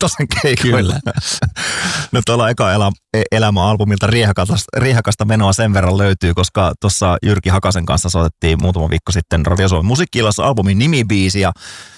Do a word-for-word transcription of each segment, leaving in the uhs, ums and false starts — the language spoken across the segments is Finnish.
Laatosen keikoilla. No tuolla eka elä, elämä-albumilta riehakasta, riehakasta menoa sen verran löytyy, koska tuossa Jyrki Hakasen kanssa soitettiin muutama viikko sitten Radio Suomen musiikki-illassa albumin nimibiisi ja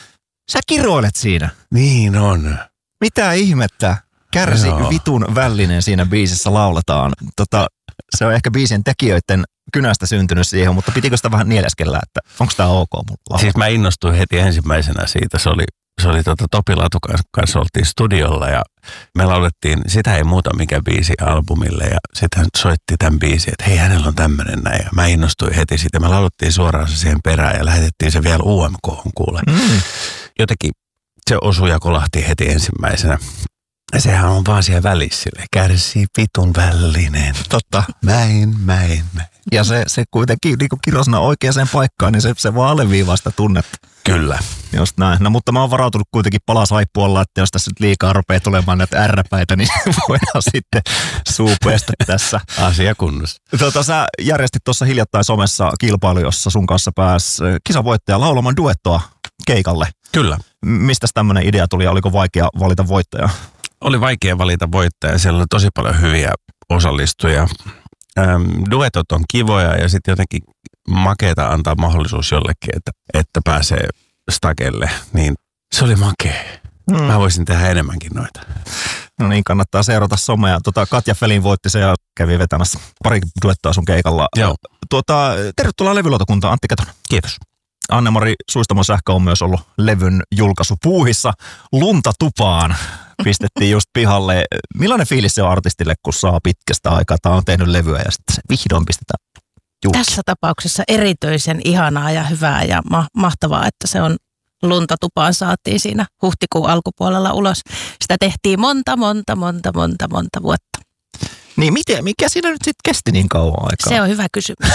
sä kiroilet siinä. Niin on. Mitä ihmettä? Kärsi Joo. vitun vällinen siinä biisissä lauletaan. Tota, se on ehkä biisin tekijöiden kynästä syntynyt siihen, mutta pitikö sitä vähän nieleskellä, että onko tämä ok mulla? Siis mä innostuin heti ensimmäisenä siitä. Se oli, se oli tota Topi Latukan kanssa oltiin studiolla ja me laulettiin Sitä ei muuta mikä biisi albumille ja sitten hän soitti tämän biisin, että hei hänellä on tämmöinen näin. Ja mä innostuin heti siitä. Me laulettiin suoraan se siihen perään ja lähetettiin se vielä U M K:hon kuule. Mm. Jotenkin se osui ja kolahti heti ensimmäisenä. Ja sehän on vaan siellä välissä, kärsii vitun vällinen. Totta. Mäin, mäin, mäin. Ja se, se kuitenkin niin kirosana oikeaan paikkaan, niin se, se vaan alleviivaa sitä tunnetta. Kyllä. Just näin. No mutta mä oon varautunut kuitenkin palasaipuolella, että jos tässä nyt liikaa rupeaa tulemaan näitä ärräpäitä, niin voidaan sitten suupeesta tässä. Asia kunnossa. Tota, sä järjestit tuossa hiljattain somessa kilpailu, jossa sun kanssa pääsi kisavoittaja laulamaan duettoa keikalle. Kyllä. Mistäs tämmöinen idea tuli ja oliko vaikea valita voittajaa? Oli vaikea valita voittajaa. Siellä oli tosi paljon hyviä osallistujia. Ähm, duetot on kivoja ja sitten jotenkin makeeta antaa mahdollisuus jollekin, että, että pääsee stakelle. Niin se oli makea. Hmm. Mä voisin tehdä enemmänkin noita. No niin, kannattaa seurata somea. Tota, Katja Felin voitti se ja kävi vetämässä pari duettoa sun keikalla. Joo. Tuota, tervetuloa levylautakuntaan, Antti Ketonen. Kiitos. Anne-Mari Suistamon Sähkö on myös ollut levyn julkaisupuuhissa. Lunta tupaan pistettiin just pihalle. Millainen fiilis se on artistille, kun saa pitkästä aikaa? Tämä on tehnyt levyä ja sitten se vihdoin pistetään julki. Tässä tapauksessa erityisen ihanaa ja hyvää ja ma- mahtavaa, että se on Lunta tupaan saatiin siinä huhtikuun alkupuolella ulos. Sitä tehtiin monta, monta, monta, monta, monta vuotta. Niin miten, mikä siinä nyt sitten kesti niin kauan aikaa? Se on hyvä kysymys.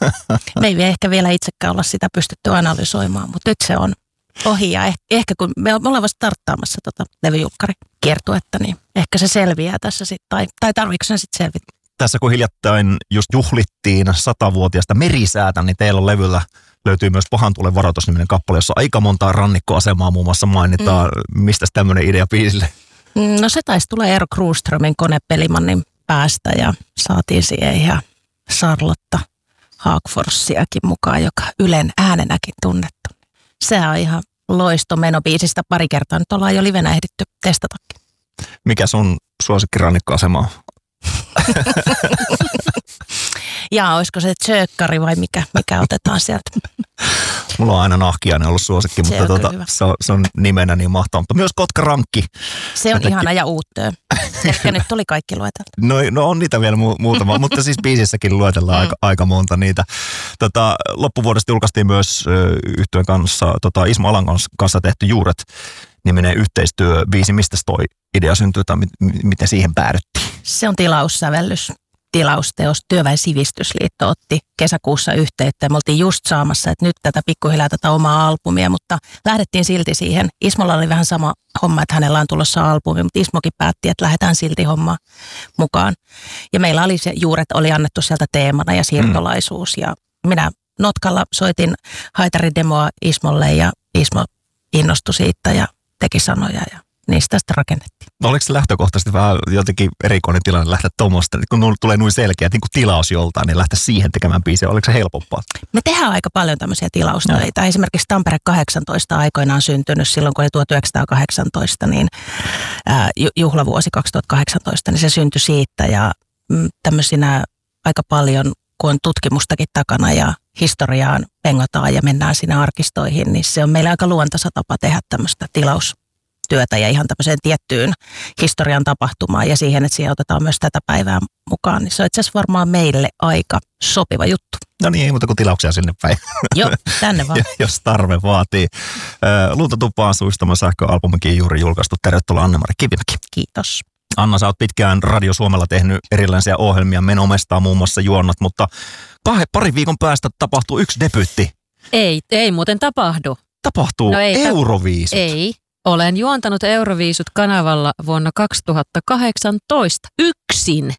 Me ei ehkä vielä itsekään olla sitä pystytty analysoimaan, mutta nyt se on ohi. Ja ehkä, ehkä kun me ollaan vasta starttaamassa tota levyjulkkarikiertuetta, niin ehkä se selviää tässä sitten. Tai, tai tarviiko sen sitten selvitä? Tässä kun hiljattain just juhlittiin satavuotiaasta merisäätä, niin teillä on levyllä löytyy myös Pahan tulen varoitusniminen kappale, jossa aika montaa rannikkoasemaa muun muassa mainitaan. Mm. Mistäs tämmöinen idea biisille? No se taisi tulla Eero Kruuströmin konepelimannin päästä ja saatiin siihen ihan Charlotta Haagforssiakin mukaan, joka Ylen äänenäkin tunnettu. Sehän on ihan loistomeno biisistä. Pari kertaa nyt ollaan jo livenä ehditty testatakin. Mikä sun suosikkirannikkoasema on? Jaa, olisiko se tsöökkari vai mikä, mikä otetaan sieltä? Mulla on aina Nahkiainen ollut suosikki, se mutta on, tuota, se, on, se on nimenä niin mahtava. Mutta myös Kotkarankki. Se on Jotenkin... ihana ja uuttöö. Ehkä nyt tuli kaikki lueteltu. No, no on niitä vielä mu- muutama, mutta siis biisissäkin luetellaan mm. aika, aika monta niitä. Tota, loppuvuodesta julkaistiin myös yhtyeen kanssa, tota, Ismo Alan kanssa tehty Juuret-niminen yhteistyöbiisi. Mistä toi idea syntyy tai m- miten siihen päädyttiin? Se on tilaussävellys. Tilausteos. Työväen sivistysliitto otti kesäkuussa yhteyttä. Me oltiin just saamassa, että nyt tätä pikkuhiljaa tätä omaa albumia, mutta lähdettiin silti siihen. Ismolla oli vähän sama homma, että hänellä on tulossa albumi, mutta Ismokin päätti, että lähdetään silti hommaan mukaan. Ja meillä oli se Juuret oli annettu sieltä teemana ja siirtolaisuus. Ja minä notkalla soitin haitaridemoa Ismolle ja Ismo innostui siitä ja teki sanoja ja niistä sitten rakennettiin. No oliko se lähtökohtaisesti vähän jotenkin erikoinen tilanne lähteä tuommoista, kun tulee noin selkeä, että niin kuin tilaus joltain, niin lähteä siihen tekemään biisiä. Oliko se helpompaa? Me tehdään aika paljon tämmöisiä tilaustöitä. No. Esimerkiksi Tampere kahdeksantoista aikoinaan syntynyt silloin, kun oli tuhatyhdeksänsataakahdeksantoista, niin ää, juhlavuosi kaksituhattakahdeksantoista, niin se syntyi siitä. Ja mm, tämmöisinä aika paljon, kun on tutkimustakin takana ja historiaan pengotaan ja mennään sinne arkistoihin, niin se on meillä aika luontaisa tapa tehdä tämmöistä tilaus. Työtä ja ihan tämmöiseen tiettyyn historian tapahtumaan ja siihen, että siihen otetaan myös tätä päivää mukaan, niin se on itse asiassa varmaan meille aika sopiva juttu. No niin, ei muuta kuin tilauksia sinne päin. Joo, tänne vaan. Jos tarve vaatii. Lunta tupaan Suistamon Sähkö-albumikin juuri julkaistu. Tervetuloa Anne-Mari Kivimäki. Kiitos. Anna, sä oot pitkään Radio Suomella tehnyt erilaisia ohjelmia, Menomestaa muun muassa juonnat, mutta kahden, parin viikon päästä tapahtuu yksi debyytti. Ei, ei muuten tapahdu. Tapahtuu no ei, Euroviisut. Ei. Olen juontanut Euroviisut kanavalla vuonna kaksituhattakahdeksantoista yksin.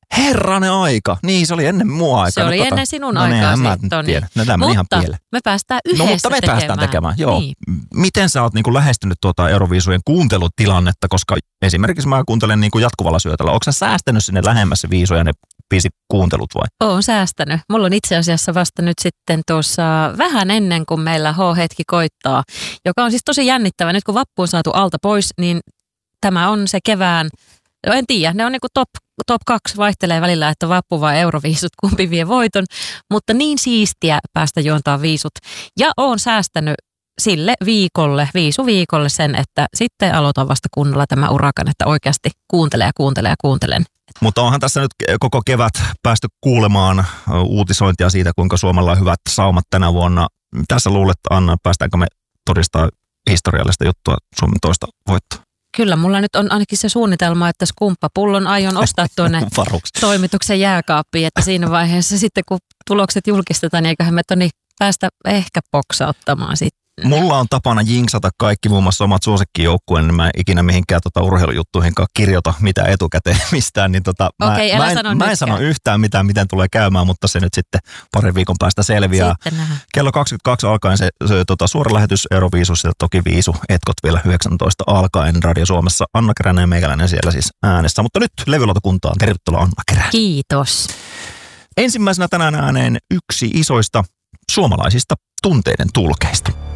Herranen aika. Niin, se oli ennen mua aikaa. Se oli no, ennen sinun no, aikaa. mä Toni. tiedä. No, tämä ihan pieleen. me päästään yhdessä No, mutta me tekemään. päästään tekemään, joo. Niin. Miten sä oot niinku lähestynyt tuota Euroviisujen kuuntelutilannetta, koska esimerkiksi mä kuuntelen niinku jatkuvalla syötöllä. Onko sä säästänyt sinne lähemmässä viisuja ne biisi kuuntelut vai? Oon säästänyt. Mulla on itse asiassa vasta nyt sitten tuossa vähän ennen kuin meillä H-hetki koittaa, joka on siis tosi jännittävä. Nyt kun vappu on saatu alta pois, niin tämä on se kevään, no en tiedä, ne on niinku top, top kaksi vaihtelee välillä, että vappu vai euroviisut, kumpi vie voiton, mutta niin siistiä päästä juontaa viisut. Ja oon säästänyt sille viikolle, viisuviikolle sen, että sitten aloitan vasta kunnolla tämä urakan, että oikeasti kuuntele ja kuuntele ja kuuntelen. Mutta onhan tässä nyt koko kevät päästy kuulemaan uutisointia siitä, kuinka Suomella on hyvät saumat tänä vuonna. Mitä sä luulet, Anna, päästäänkö me todistaa historiallista juttua Suomen toista voittoa? Kyllä, mulla nyt on ainakin se suunnitelma, että skumppapullon aion ostaa tuonne toimituksen jääkaappiin, että siinä vaiheessa sitten kun tulokset julkistetaan, niin eiköhän me toni päästä ehkä boksauttamaan sitten. Mulla on tapana jinksata kaikki muun muassa omat suosikkijoukkueen, niin mä en ikinä mihinkään tota urheilujuttuihinkaan kirjoita mitään etukäteen mistään. Niin tota, Okei, mä, älä mä, en, sano mä en sano yhtään mitään, miten tulee käymään, mutta se nyt sitten parin viikon päästä selviää. Kello kaksikymmentäkaksi alkaen se, se tota, suora lähetys Euroviisussa ja toki viisu etkot vielä yhdeksäntoista alkaen Radio Suomessa. Anna Keränen ja meikäläinen siellä siis äänessä. Mutta nyt levylautakuntaan. Tervetuloa Anna Keränen. Kiitos. Ensimmäisenä tänään ääneen yksi isoista suomalaisista tunteiden tulkeista.